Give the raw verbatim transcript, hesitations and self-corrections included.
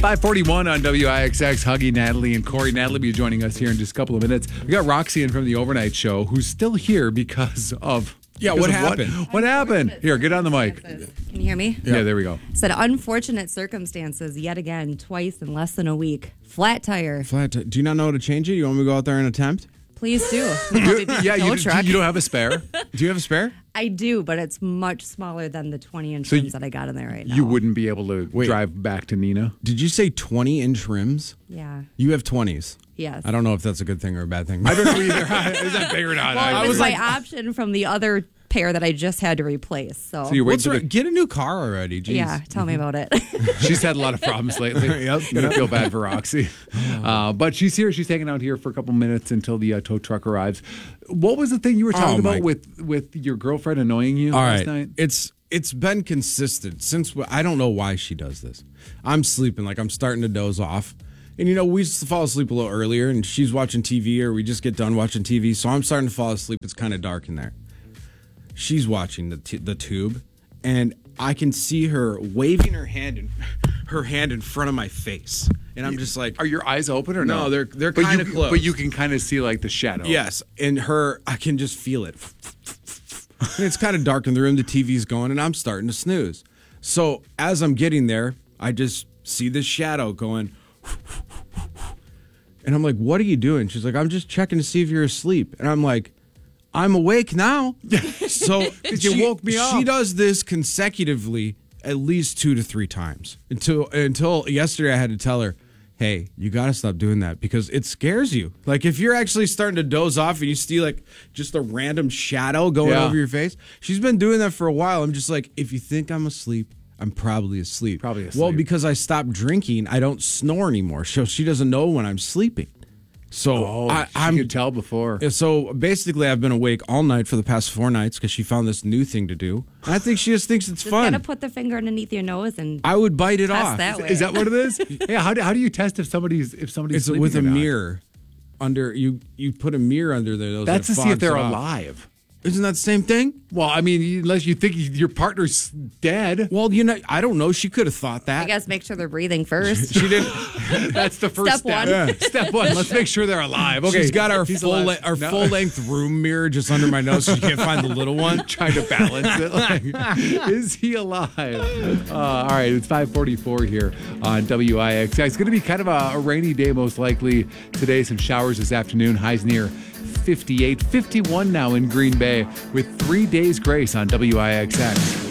five forty-one on W I X X. Huggy, Natalie, and Corey. Natalie will be joining us here in just a couple of minutes. We got Roxy in from the overnight show, who's still here because of... Yeah, because what of happened? What, what happened? Here, get on the mic. Can you hear me? Yeah, there we go. Said unfortunate circumstances yet again, twice in less than a week. Flat tire. Flat t- Do you not know how to change it? You want me to go out there and attempt? Please do. You- yeah, you, truck. you don't have a spare? Do you have a spare? I do, but it's much smaller than the twenty inch So rims you- that I got in there right now. You wouldn't be able to Wait. drive back to Nina? Did you say twenty inch rims? Yeah. You have twenties. Yes. I don't know if that's a good thing or a bad thing. I don't know either. Is that big or not? Well, I it was was my option from the other pair that I just had to replace. So, So you're waiting What's for wrong? the... Get a new car already. Jeez. yeah, tell me about it. She's had a lot of problems lately. Yep. Gonna feel bad for Roxy. Uh, but she's here. She's hanging out here for a couple minutes until the uh, tow truck arrives. What was the thing you were talking Oh, my- about with, with your girlfriend annoying you All last right. night? It's it's been consistent since I don't know why she does this. I'm sleeping, like I'm starting to doze off. And you know, we used to fall asleep a little earlier and she's watching T V or we just get done watching T V. So I'm starting to fall asleep. It's kind of dark in there. She's watching the t- the tube and I can see her waving her hand in her hand in front of my face. And I'm just like, Are your eyes open or no? No, they're- they're But you kinda can- closed. But you can kind of see like the shadow. yes. And her, I can just feel it. And it's kind of dark in the room. The T V's going, and I'm starting to snooze. So as I'm getting there, I just see this shadow going. And I'm like, what are you doing? She's like, I'm just checking to see if you're asleep. And I'm like, I'm awake now. So You she, woke me up. She does this consecutively at least two to three times. Until until yesterday I had to tell her, hey, you got to stop doing that because it scares you. Like if you're actually starting to doze off and you see like just a random shadow going Yeah. over your face. She's been doing that for a while. I'm just like, if you think I'm asleep, I'm probably asleep. Probably Well, asleep. because I stopped drinking, I don't snore anymore. So she doesn't know when I'm sleeping. So Oh, I, she I'm could tell before. yeah, So basically, I've been awake all night for the past four nights because she found this new thing to do. And I think she just thinks it's Just fun. gotta put the finger underneath your nose and I would bite it test off. that way. Is that what it is? Yeah. How do, how do you test if somebody's if somebody's It's sleeping with or a not? mirror under you. You put a mirror under there. Those That's that to see if fogs they're it off. alive. Isn't that the same thing? Well, I mean, unless you think your partner's dead. Well, you know, I don't know. She could have thought that. I guess make sure they're breathing first. She didn't. That's the first Step step. one. Yeah. Step one. Let's make sure they're alive. Okay. She's got our He's full alive. le- our No. full length room mirror just under my nose, so she can't find the little one. Trying to balance it. Like, is he alive? Uh, all right, it's five forty-four here on W I X. It's going to be kind of a, a rainy day, most likely today. Some showers this afternoon. Highs near fifty-eight, fifty-one now in Green Bay with three days grace on W I X X.